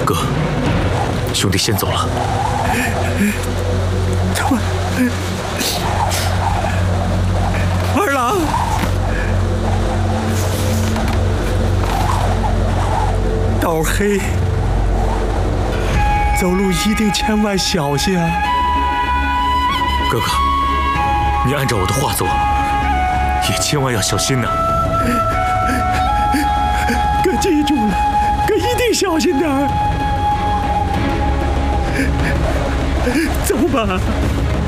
哥，兄弟先走了。 怎么？二郎，道黑，走路一定千万小心啊！ 哥哥，你按照我的话做，也千万要小心呐。 哥记住了，哥一定小心点儿。走吧。